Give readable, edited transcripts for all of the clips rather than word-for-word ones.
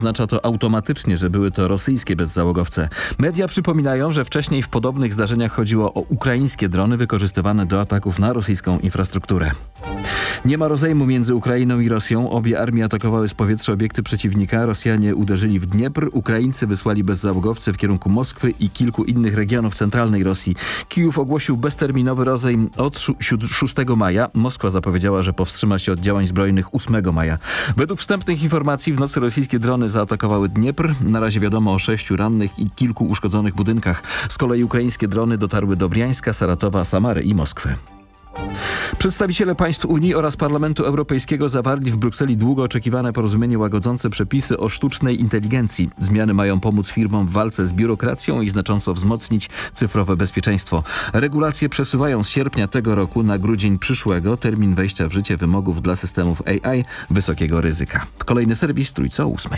Oznacza to automatycznie, że były to rosyjskie bezzałogowce. Media przypominają, że wcześniej w podobnych zdarzeniach chodziło o ukraińskie drony wykorzystywane do ataków na rosyjską infrastrukturę. Nie ma rozejmu między Ukrainą i Rosją. Obie armie atakowały z powietrza obiekty przeciwnika. Rosjanie uderzyli w Dniepr. Ukraińcy wysłali bezzałogowce w kierunku Moskwy i kilku innych regionów centralnej Rosji. Kijów ogłosił bezterminowy rozejm od 6 maja. Moskwa zapowiedziała, że powstrzyma się od działań zbrojnych 8 maja. Według wstępnych informacji w nocy rosyjskie drony zaatakowały Dniepr. Na razie wiadomo o 6 rannych i kilku uszkodzonych budynkach. Z kolei ukraińskie drony dotarły do Briańska, Saratowa, Samary i Moskwy. Przedstawiciele państw Unii oraz Parlamentu Europejskiego zawarli w Brukseli długo oczekiwane porozumienie łagodzące przepisy o sztucznej inteligencji. Zmiany mają pomóc firmom w walce z biurokracją i znacząco wzmocnić cyfrowe bezpieczeństwo. Regulacje przesuwają z sierpnia tego roku na grudzień przyszłego termin wejścia w życie wymogów dla systemów AI wysokiego ryzyka. Kolejny serwis Trójca o 8.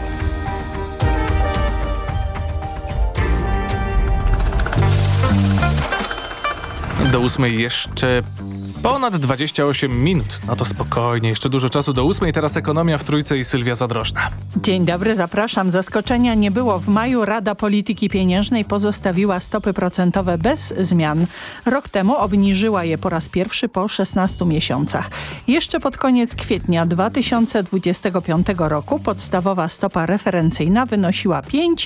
Do 8 jeszcze ponad 28 minut. No to spokojnie, jeszcze dużo czasu do 8. Teraz ekonomia w Trójce i Sylwia Zadrożna. Dzień dobry, zapraszam. Zaskoczenia nie było. W maju Rada Polityki Pieniężnej pozostawiła stopy procentowe bez zmian. Rok temu obniżyła je po raz pierwszy po 16 miesiącach. Jeszcze pod koniec kwietnia 2025 roku podstawowa stopa referencyjna wynosiła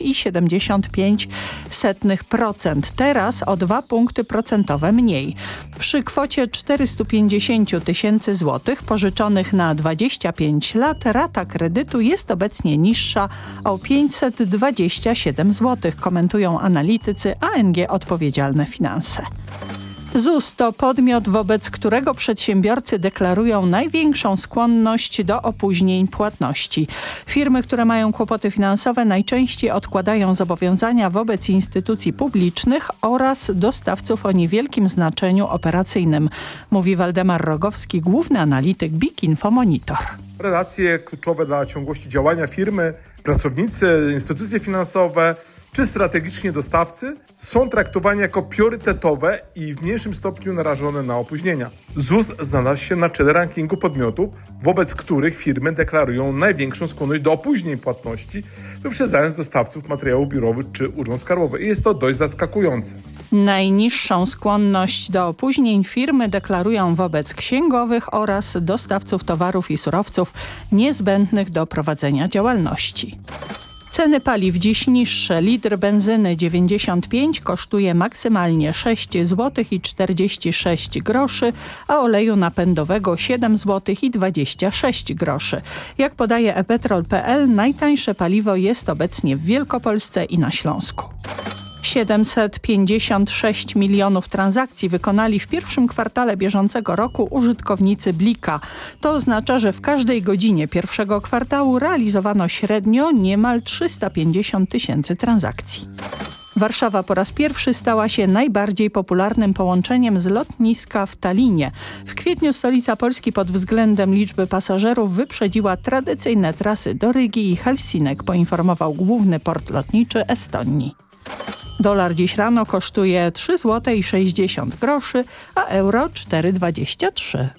5,75%. Teraz o 2 punkty procentowe mniej. Przy kwocie 450 tysięcy złotych pożyczonych na 25 lat rata kredytu jest obecnie niższa o 527 zł, komentują analitycy ANG Odpowiedzialne Finanse. ZUS to podmiot, wobec którego przedsiębiorcy deklarują największą skłonność do opóźnień płatności. Firmy, które mają kłopoty finansowe, najczęściej odkładają zobowiązania wobec instytucji publicznych oraz dostawców o niewielkim znaczeniu operacyjnym, mówi Waldemar Rogowski, główny analityk BIK Info Monitor. Relacje kluczowe dla ciągłości działania firmy, pracownicy, instytucje finansowe czy strategicznie dostawcy są traktowani jako priorytetowe i w mniejszym stopniu narażone na opóźnienia. ZUS znalazł się na czele rankingu podmiotów, wobec których firmy deklarują największą skłonność do opóźnień płatności, wyprzedzając dostawców materiałów biurowych czy urząd skarbowy. I jest to dość zaskakujące. Najniższą skłonność do opóźnień firmy deklarują wobec księgowych oraz dostawców towarów i surowców niezbędnych do prowadzenia działalności. Ceny paliw dziś niższe. Litr benzyny 95 kosztuje maksymalnie 6 zł i 46 groszy, a oleju napędowego 7 zł i 26 groszy. Jak podaje ePetrol.pl, najtańsze paliwo jest obecnie w Wielkopolsce i na Śląsku. 756 milionów transakcji wykonali w pierwszym kwartale bieżącego roku użytkownicy Blika. To oznacza, że w każdej godzinie pierwszego kwartału realizowano średnio niemal 350 tysięcy transakcji. Warszawa po raz pierwszy stała się najbardziej popularnym połączeniem z lotniska w Tallinie. W kwietniu stolica Polski pod względem liczby pasażerów wyprzedziła tradycyjne trasy do Rygi i Helsinek, poinformował główny port lotniczy Estonii. Dolar dziś rano kosztuje 3 zł i 60 groszy, a euro 4,23.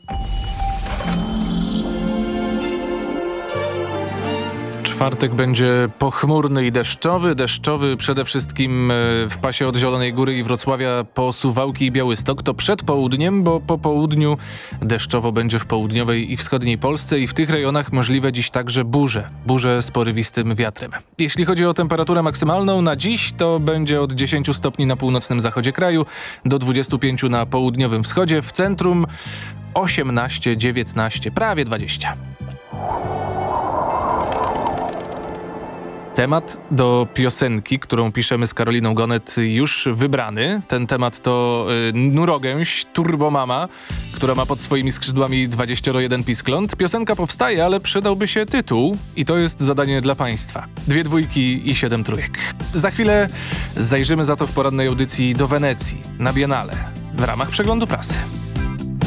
Czwartek będzie pochmurny i deszczowy. Deszczowy przede wszystkim w pasie od Zielonej Góry i Wrocławia po Suwałki i Białystok. To przed południem, bo po południu deszczowo będzie w południowej i wschodniej Polsce i w tych rejonach możliwe dziś także burze. Burze z porywistym wiatrem. Jeśli chodzi o temperaturę maksymalną na dziś, to będzie od 10 stopni na północnym zachodzie kraju do 25 na południowym wschodzie. W centrum 18, 19, prawie 20. Temat do piosenki, którą piszemy z Karoliną Gonet, już wybrany. Ten temat to Nurogęś, Turbomama, która ma pod swoimi skrzydłami 21 piskląt. Piosenka powstaje, ale przydałby się tytuł i to jest zadanie dla Państwa. 2 dwójki i 7 trójek. Za chwilę zajrzymy za to w porannej audycji do Wenecji, na Biennale, w ramach przeglądu prasy.